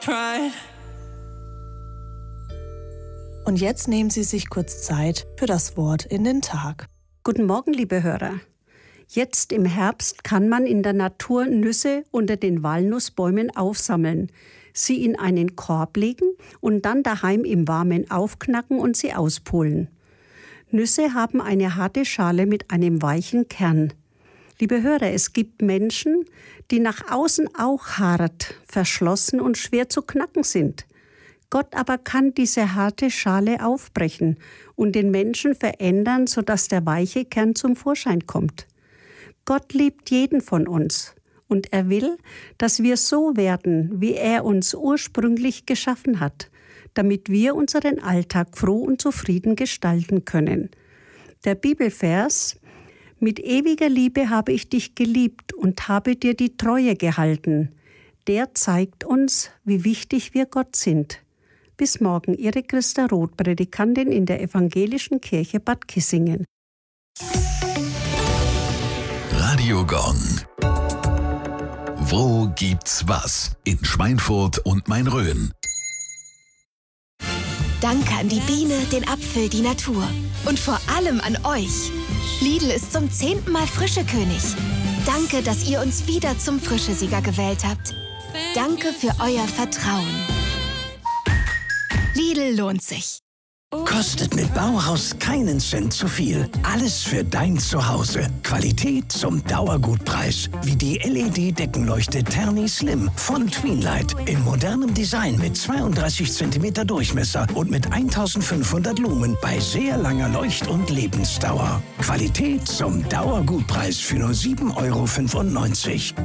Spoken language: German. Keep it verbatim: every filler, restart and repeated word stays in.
Und jetzt nehmen Sie sich kurz Zeit für das Wort in den Tag. Guten Morgen, liebe Hörer. Jetzt im Herbst kann man in der Natur Nüsse unter den Walnussbäumen aufsammeln, sie in einen Korb legen und dann daheim im Warmen aufknacken und sie auspulen. Nüsse haben eine harte Schale mit einem weichen Kern. Liebe Hörer, es gibt Menschen, die nach außen auch hart, verschlossen und schwer zu knacken sind. Gott aber kann diese harte Schale aufbrechen und den Menschen verändern, sodass der weiche Kern zum Vorschein kommt. Gott liebt jeden von uns und er will, dass wir so werden, wie er uns ursprünglich geschaffen hat, damit wir unseren Alltag froh und zufrieden gestalten können. Der Bibelvers: Mit ewiger Liebe habe ich dich geliebt und habe dir die Treue gehalten. Der zeigt uns, wie wichtig wir Gott sind. Bis morgen, Ihre Christa Roth, Predikantin in der Evangelischen Kirche Bad Kissingen. Radio Gong. Wo gibt's was? In Schweinfurt und Main-Rhön. Danke an die Biene, den Apfel, die Natur. Und vor allem an euch. Lidl ist zum zehnten Mal Frischekönig. Danke, dass ihr uns wieder zum Frischesieger gewählt habt. Danke für euer Vertrauen. Lidl lohnt sich. Kostet mit Bauhaus keinen Cent zu viel. Alles für dein Zuhause. Qualität zum Dauergutpreis. Wie die L E D-Deckenleuchte Terni Slim von Tweenlight. In modernem Design mit zweiunddreißig Zentimeter Durchmesser und mit eintausendfünfhundert Lumen bei sehr langer Leucht- und Lebensdauer. Qualität zum Dauergutpreis für nur sieben Euro fünfundneunzig.